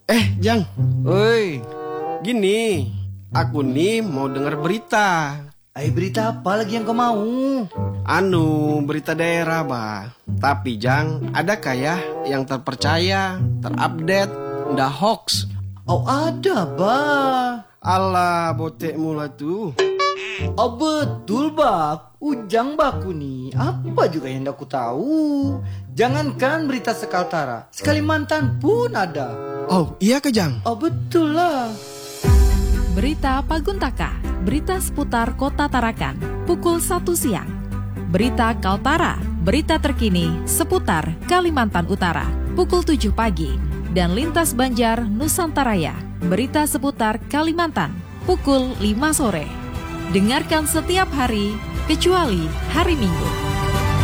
Jang, Oi, gini, aku nih mau dengar berita. berita apa lagi yang kau mau? Berita daerah, bah. Tapi Jang, ada kayak yang terpercaya, terupdate, ndak hoax. Oh ada, bah. Alah, botek mula tuh. Oh betul, bah. Ujang baku nih. Apa juga yang aku tahu. Jangankan berita sekaltara, Sekalimantan pun ada. Oh, iya ke Jang? Oh betul lah. Berita Paguntaka, berita seputar Kota Tarakan, pukul 1 siang. Berita Kaltara, berita terkini seputar Kalimantan Utara, pukul 7 pagi. Dan Lintas Banjar Nusantaraya, berita seputar Kalimantan, pukul 5 sore. Dengarkan setiap hari, kecuali hari Minggu.